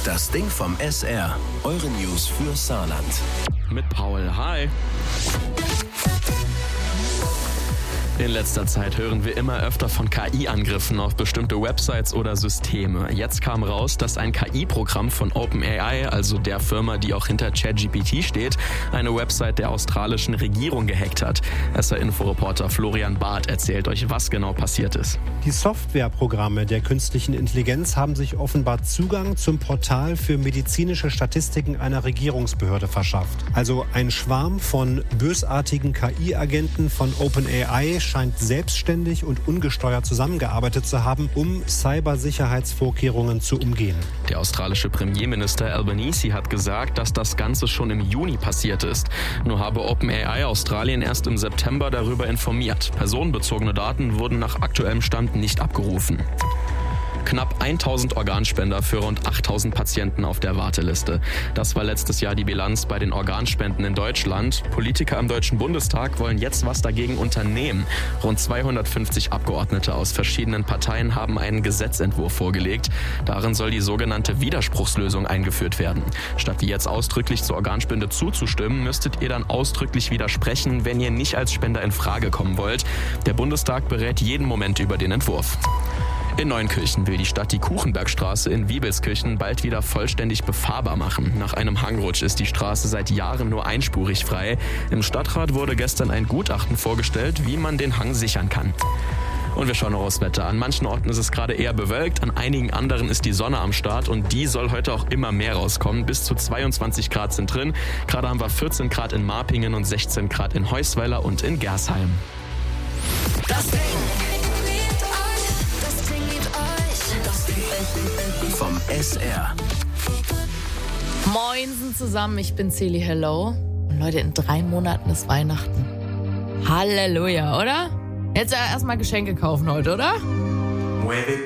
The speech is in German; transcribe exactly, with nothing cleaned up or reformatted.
Das Ding vom S R. Eure News für Saarland. Mit Paul. Hi. In letzter Zeit hören wir immer öfter von K I-Angriffen auf bestimmte Websites oder Systeme. Jetzt kam raus, dass ein K I-Programm von OpenAI, also der Firma, die auch hinter ChatGPT steht, eine Website der australischen Regierung gehackt hat. S R-Inforeporter Florian Barth erzählt euch, was genau passiert ist. Die Softwareprogramme der künstlichen Intelligenz haben sich offenbar Zugang zum Portal für medizinische Statistiken einer Regierungsbehörde verschafft. Also ein Schwarm von bösartigen K I-Agenten von OpenAI scheint selbstständig und ungesteuert zusammengearbeitet zu haben, um Cybersicherheitsvorkehrungen zu umgehen. Der australische Premierminister Albanese hat gesagt, dass das Ganze schon im Juni passiert ist. Nur habe OpenAI Australien erst im September darüber informiert. Personenbezogene Daten wurden nach aktuellem Stand nicht abgerufen. Knapp tausend Organspender für rund achttausend Patienten auf der Warteliste. Das war letztes Jahr die Bilanz bei den Organspenden in Deutschland. Politiker im Deutschen Bundestag wollen jetzt was dagegen unternehmen. Rund zweihundertfünfzig Abgeordnete aus verschiedenen Parteien haben einen Gesetzentwurf vorgelegt. Darin soll die sogenannte Widerspruchslösung eingeführt werden. Statt wie jetzt ausdrücklich zur Organspende zuzustimmen, müsstet ihr dann ausdrücklich widersprechen, wenn ihr nicht als Spender in Frage kommen wollt. Der Bundestag berät jeden Moment über den Entwurf. In Neunkirchen will die Stadt die Kuchenbergstraße in Wiebelskirchen bald wieder vollständig befahrbar machen. Nach einem Hangrutsch ist die Straße seit Jahren nur einspurig frei. Im Stadtrat wurde gestern ein Gutachten vorgestellt, wie man den Hang sichern kann. Und wir schauen noch aufs Wetter. An manchen Orten ist es gerade eher bewölkt, an einigen anderen ist die Sonne am Start und die soll heute auch immer mehr rauskommen. Bis zu zweiundzwanzig Grad sind drin. Gerade haben wir vierzehn Grad in Marpingen und sechzehn Grad in Heusweiler und in Gersheim. Das Ding. Vom S R. Moinsen zusammen, ich bin Celi Hello. Und Leute, in drei Monaten ist Weihnachten. Halleluja, oder? Jetzt erstmal Geschenke kaufen heute, oder?